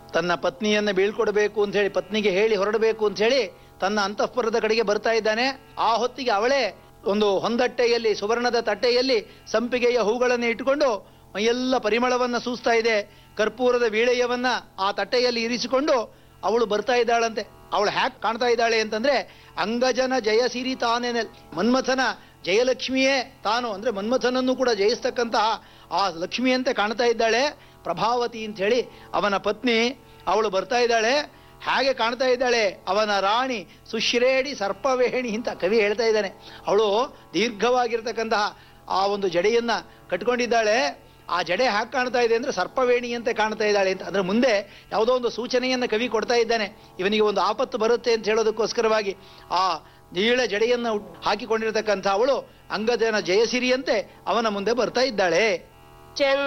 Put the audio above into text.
ತನ್ನ ಪತ್ನಿಯನ್ನ ಬೀಳ್ಕೊಡ್ಬೇಕು ಅಂತ ಹೇಳಿ, ಪತ್ನಿಗೆ ಹೇಳಿ ಹೊರಡಬೇಕು ಅಂತ ಹೇಳಿ ತನ್ನ ಅಂತಃಪುರದ ಕಡೆಗೆ ಬರ್ತಾ ಇದ್ದಾನೆ. ಆ ಹೊತ್ತಿಗೆ ಅವಳೇ ಒಂದು ಹೊಂದಟ್ಟೆಯಲ್ಲಿ, ಸುವರ್ಣದ ತಟ್ಟೆಯಲ್ಲಿ ಸಂಪಿಗೆಯ ಹೂಗಳನ್ನು ಇಟ್ಟುಕೊಂಡು ಮೈಯೆಲ್ಲ ಪರಿಮಳವನ್ನ ಸೂಸ್ತಾ ಇದೆ. ಕರ್ಪೂರದ ವೀಳೆಯವನ್ನ ಆ ತಟ್ಟೆಯಲ್ಲಿ ಇರಿಸಿಕೊಂಡು ಅವಳು ಬರ್ತಾ ಇದ್ದಾಳಂತೆ. ಅವಳು ಹ್ಯಾಕ್ ಕಾಣ್ತಾ ಇದ್ದಾಳೆ ಅಂತಂದ್ರೆ, ಅಂಗಜನ ಜಯಸಿರಿ ತಾನೇನೆಲ್, ಮನ್ಮಥನ ಜಯಲಕ್ಷ್ಮಿಯೇ ತಾನು, ಅಂದ್ರೆ ಮನ್ಮಥನನ್ನು ಕೂಡ ಜಯಿಸ್ತಕ್ಕಂತಹ ಆ ಲಕ್ಷ್ಮಿಯಂತೆ ಕಾಣ್ತಾ ಇದ್ದಾಳೆ. ಪ್ರಭಾವತಿ ಅಂತ ಹೇಳಿ ಅವನ ಪತ್ನಿ ಅವಳು ಬರ್ತಾ ಇದ್ದಾಳೆ. ಹಾಗೆ ಕಾಣ್ತಾ ಇದ್ದಾಳೆ ಅವನ ರಾಣಿ ಸುಶ್ರೇಣಿ ಸರ್ಪವೇಣಿ ಅಂತ ಕವಿ ಹೇಳ್ತಾ ಇದ್ದಾನೆ. ಅವಳು ದೀರ್ಘವಾಗಿರ್ತಕ್ಕಂತಹ ಆ ಒಂದು ಜಡೆಯನ್ನ ಕಟ್ಕೊಂಡಿದ್ದಾಳೆ. ಆ ಜಡೆ ಹಾಗೆ ಕಾಣ್ತಾ ಇದೆ ಅಂದ್ರೆ ಸರ್ಪವೇಣಿಯಂತೆ ಕಾಣ್ತಾ ಇದ್ದಾಳೆ ಅಂತ. ಅಂದ್ರೆ ಮುಂದೆ ಯಾವುದೋ ಒಂದು ಸೂಚನೆಯನ್ನ ಕವಿ ಕೊಡ್ತಾ ಇದ್ದಾನೆ, ಇವನಿಗೆ ಒಂದು ಆಪತ್ತು ಬರುತ್ತೆ ಅಂತ ಹೇಳೋದಕ್ಕೋಸ್ಕರವಾಗಿ. ಆ ನೀಳ ಜಡೆಯನ್ನ ಹಾಕಿಕೊಂಡಿರತಕ್ಕಂಥ ಅವಳು ಅಂಗಜನ ಜಯಸಿರಿಯಂತೆ ಅವನ ಮುಂದೆ ಬರ್ತಾ ಇದ್ದಾಳೆ.